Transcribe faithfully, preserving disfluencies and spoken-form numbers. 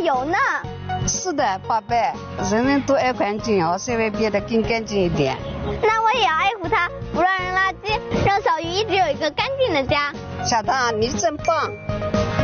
油呢。 是的，宝贝，人人都爱环境哦，稍微变得更干净一点。 那我也要爱护它，不乱扔垃圾，让小鱼一直有一个干净的家。 小唐，你真棒。